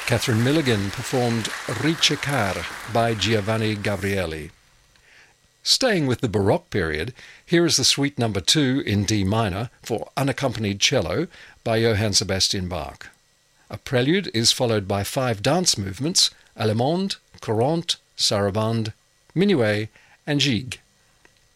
Catherine Milligan performed Ricercar by Giovanni Gabrieli. Staying with the Baroque period, here is the Suite No. 2 in D minor for unaccompanied cello by Johann Sebastian Bach. A prelude is followed by 5 dance movements: Allemande, Courante, Sarabande, Minuet and Gigue.